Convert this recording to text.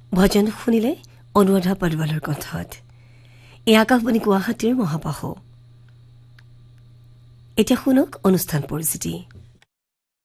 ভজন শুনিলে অনুৰাধা পদৱালৰ কণ্ঠত। এই আকাশবাণী গুৱাহাটীৰ মহাবাহু। এতিয়া শুনক অনুষ্ঠান পৰিচিতি।